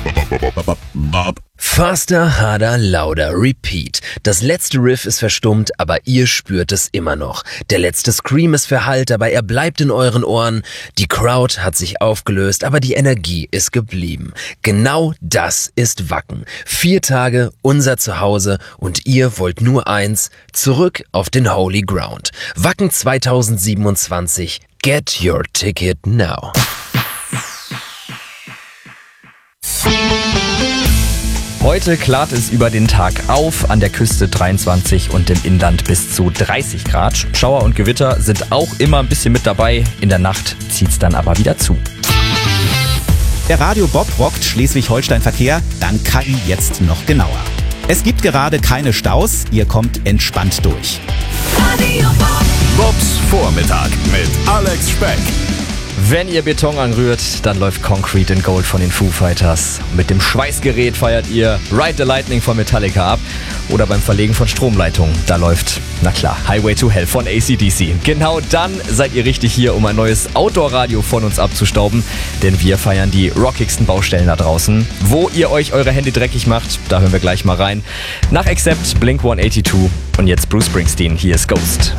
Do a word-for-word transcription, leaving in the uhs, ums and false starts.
Faster, harder, louder, repeat. Das letzte Riff ist verstummt, aber ihr spürt es immer noch. Der letzte Scream ist verhallt, aber er bleibt in euren Ohren. Die Crowd hat sich aufgelöst, aber die Energie ist geblieben. Genau das ist Wacken. Vier Tage, unser Zuhause und ihr wollt nur eins, zurück auf den Holy Ground. Wacken zwanzig siebenundzwanzig. Get your ticket now. Heute klart es über den Tag auf, an der Küste dreiundzwanzig und im Inland bis zu dreißig Grad. Schauer und Gewitter sind auch immer ein bisschen mit dabei. In der Nacht zieht's dann aber wieder zu. Der Radio Bob rockt Schleswig-Holstein Verkehr, dank K I jetzt noch genauer. Es gibt gerade keine Staus, ihr kommt entspannt durch. Radio Bob. Bobs Vormittag mit Alex Speck. Wenn ihr Beton anrührt, dann läuft Concrete in Gold von den Foo Fighters. Mit dem Schweißgerät feiert ihr Ride the Lightning von Metallica ab. Oder beim Verlegen von Stromleitungen, da läuft, na klar, Highway to Hell von A C D C. Genau dann seid ihr richtig hier, um ein neues Outdoor-Radio von uns abzustauben. Denn wir feiern die rockigsten Baustellen da draußen. Wo ihr euch eure Hände dreckig macht, da hören wir gleich mal rein. Nach Accept, Blink hundertzweiundachtzig und jetzt Bruce Springsteen, hier ist Ghost.